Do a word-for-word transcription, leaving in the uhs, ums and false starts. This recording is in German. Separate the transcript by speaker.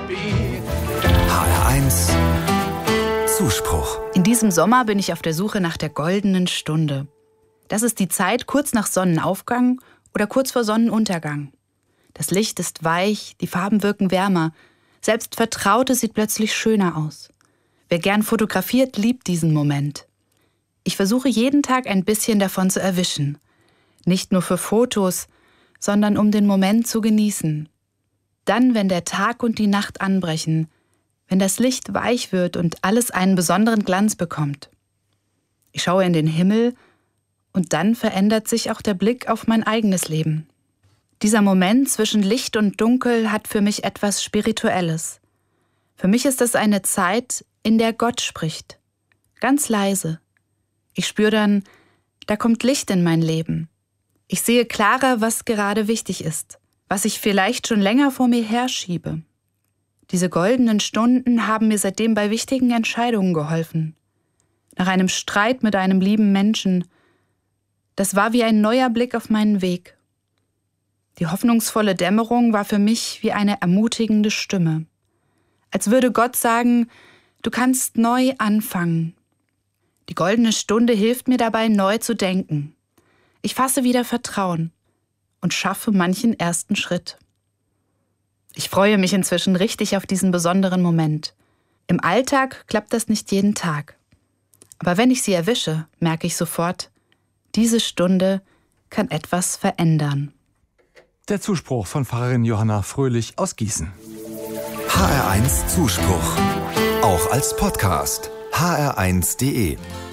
Speaker 1: H R eins Zuspruch.
Speaker 2: In diesem Sommer bin ich auf der Suche nach der goldenen Stunde. Das ist die Zeit kurz nach Sonnenaufgang oder kurz vor Sonnenuntergang. Das Licht ist weich, die Farben wirken wärmer. Selbst Vertrautes sieht plötzlich schöner aus. Wer gern fotografiert, liebt diesen Moment. Ich versuche jeden Tag ein bisschen davon zu erwischen. Nicht nur für Fotos, sondern um den Moment zu genießen. Dann, wenn der Tag und die Nacht anbrechen, wenn das Licht weich wird und alles einen besonderen Glanz bekommt. Ich schaue in den Himmel und dann verändert sich auch der Blick auf mein eigenes Leben. Dieser Moment zwischen Licht und Dunkel hat für mich etwas Spirituelles. Für mich ist es eine Zeit, in der Gott spricht. Ganz leise. Ich spüre dann, da kommt Licht in mein Leben. Ich sehe klarer, was gerade wichtig ist, was ich vielleicht schon länger vor mir herschiebe. Diese goldenen Stunden haben mir seitdem bei wichtigen Entscheidungen geholfen. Nach einem Streit mit einem lieben Menschen. Das war wie ein neuer Blick auf meinen Weg. Die hoffnungsvolle Dämmerung war für mich wie eine ermutigende Stimme. Als würde Gott sagen, du kannst neu anfangen. Die goldene Stunde hilft mir dabei, neu zu denken. Ich fasse wieder Vertrauen und schaffe manchen ersten Schritt. Ich freue mich inzwischen richtig auf diesen besonderen Moment. Im Alltag klappt das nicht jeden Tag. Aber wenn ich sie erwische, merke ich sofort, diese Stunde kann etwas verändern.
Speaker 3: Der Zuspruch von Pfarrerin Johanna Fröhlich aus Gießen.
Speaker 1: H R eins Zuspruch. Auch als Podcast. H R eins punkt de